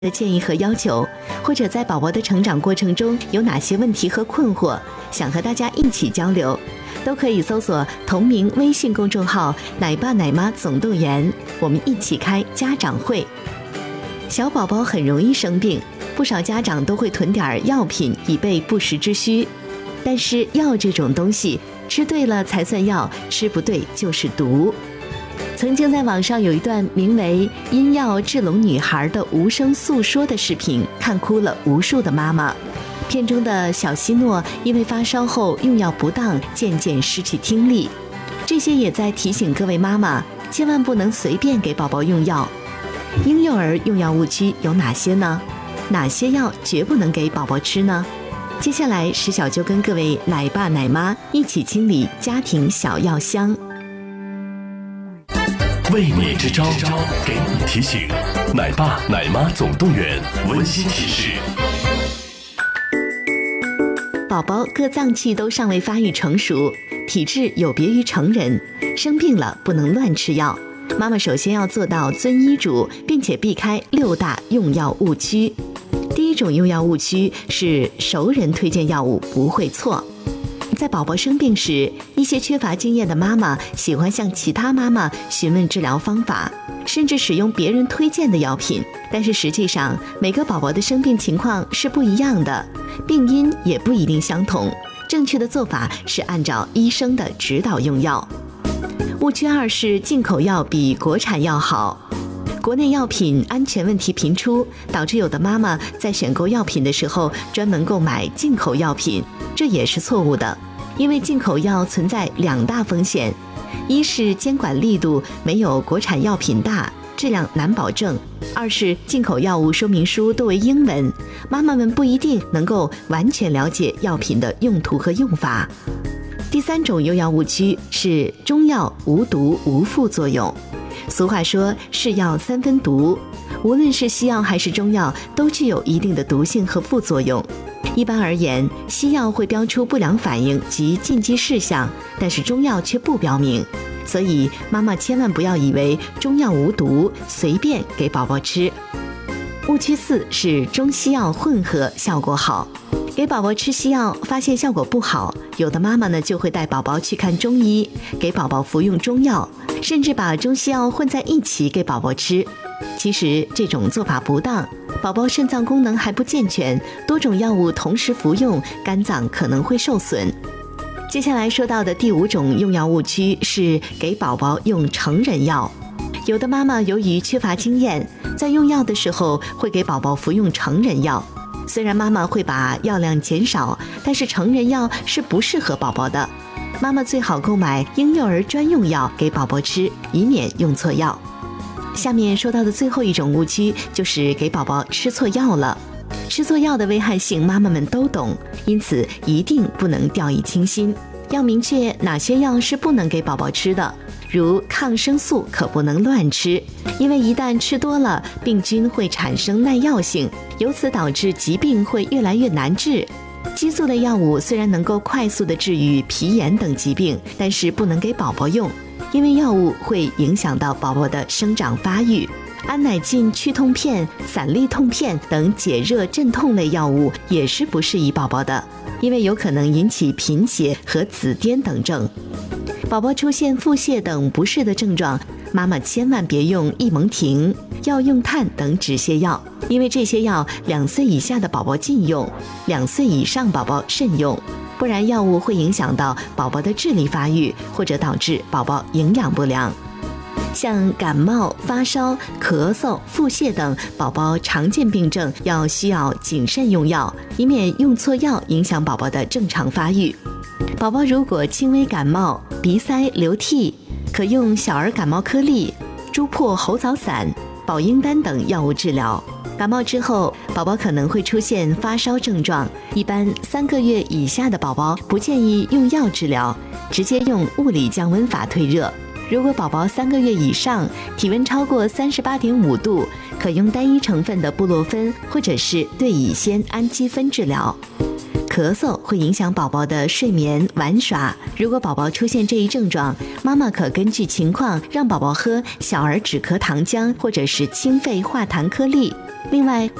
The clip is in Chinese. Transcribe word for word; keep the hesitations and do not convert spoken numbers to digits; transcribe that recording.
的建议和要求，或者在宝宝的成长过程中有哪些问题和困惑，想和大家一起交流，都可以搜索同名微信公众号奶爸奶妈总动员，我们一起开家长会。小宝宝很容易生病，不少家长都会囤点药品以备不时之需，但是药这种东西，吃对了才算药，吃不对就是毒。曾经在网上有一段名为“因药治聋女孩”的无声诉说的视频，看哭了无数的妈妈。片中的小希诺因为发烧后用药不当，渐渐失去听力。这些也在提醒各位妈妈，千万不能随便给宝宝用药。婴幼儿用药误区有哪些呢？哪些药绝不能给宝宝吃呢？接下来石小就跟各位奶爸奶妈一起清理家庭小药箱。 为你支招，给你提醒，奶爸奶妈总动员，温馨提示。 宝宝各脏器都尚未发育成熟，体质有别于成人，生病了不能乱吃药。妈妈首先要做到遵医嘱，并且避开六大用药误区。第一种用药误区是熟人推荐药物不会错。在宝宝生病时，一些缺乏经验的妈妈喜欢向其他妈妈询问治疗方法，甚至使用别人推荐的药品。但是实际上，每个宝宝的生病情况是不一样的，病因也不一定相同。正确的做法是按照医生的指导用药。误区二是进口药比国产药好。国内药品安全问题频出，导致有的妈妈在选购药品的时候专门购买进口药品，这也是错误的。因为进口药存在两大风险，一是监管力度没有国产药品大，质量难保证；二是进口药物说明书多为英文，妈妈们不一定能够完全了解药品的用途和用法。第三种用药误区是中药无毒无副作用。俗话说是药三分毒，无论是西药还是中药都具有一定的毒性和副作用。一般而言，西药会标出不良反应及禁忌事项，但是中药却不标明，所以妈妈千万不要以为中药无毒，随便给宝宝吃。误区四是中西药混合效果好。给宝宝吃西药发现效果不好，有的妈妈呢就会带宝宝去看中医，给宝宝服用中药，甚至把中西药混在一起给宝宝吃。其实这种做法不当，宝宝肾脏功能还不健全，多种药物同时服用，肝脏可能会受损。接下来说到的第五种用药误区是给宝宝用成人药。有的妈妈由于缺乏经验，在用药的时候会给宝宝服用成人药。虽然妈妈会把药量减少，但是成人药是不适合宝宝的。妈妈最好购买婴幼儿专用药给宝宝吃，以免用错药。下面说到的最后一种误区就是给宝宝吃错药了。吃错药的危害性妈妈们都懂，因此一定不能掉以轻心。要明确哪些药是不能给宝宝吃的，如抗生素可不能乱吃，因为一旦吃多了，病菌会产生耐药性，由此导致疾病会越来越难治。激素类药物虽然能够快速的治愈皮炎等疾病，但是不能给宝宝用，因为药物会影响到宝宝的生长发育。安乃近去痛片、散利痛片等解热镇痛类药物也是不适宜宝宝的，因为有可能引起贫血和紫癜等症。宝宝出现腹泻等不适的症状，妈妈千万别用异蒙婷、药用炭等止泻药，因为这些药两岁以下的宝宝禁用，两岁以上宝宝慎用，不然药物会影响到宝宝的智力发育，或者导致宝宝营养不良。像感冒、发烧、咳嗽、腹泻等宝宝常见病症，要需要谨慎用药，以免用错药影响宝宝的正常发育。宝宝如果轻微感冒、鼻塞、流涕，可用小儿感冒颗粒、猪破猴枣散、保婴丹等药物治疗。感冒之后，宝宝可能会出现发烧症状，一般三个月以下的宝宝不建议用药治疗，直接用物理降温法退热。如果宝宝三个月以上，体温超过三十八点五度，可用单一成分的布洛芬或者是对乙酰氨基酚治疗。咳嗽会影响宝宝的睡眠、玩耍。如果宝宝出现这一症状，妈妈可根据情况让宝宝喝小儿止咳糖浆或者是清肺化痰颗粒。 另外，